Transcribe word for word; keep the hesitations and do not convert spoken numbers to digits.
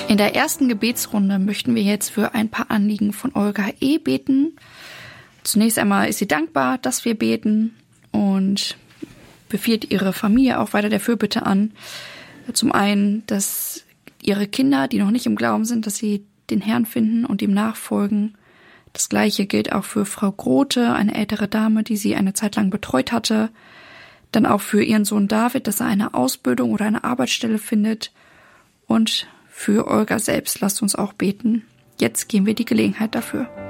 In der ersten Gebetsrunde möchten wir jetzt für ein paar Anliegen von Olga E. beten. Zunächst einmal ist sie dankbar, dass wir beten und befiehlt ihre Familie auch weiter der Fürbitte an. Zum einen, dass ihre Kinder, die noch nicht im Glauben sind, dass sie den Herrn finden und ihm nachfolgen. Das Gleiche gilt auch für Frau Grote, eine ältere Dame, die sie eine Zeit lang betreut hatte. Dann auch für ihren Sohn David, dass er eine Ausbildung oder eine Arbeitsstelle findet. Und für Olga selbst lasst uns auch beten. Jetzt geben wir die Gelegenheit dafür.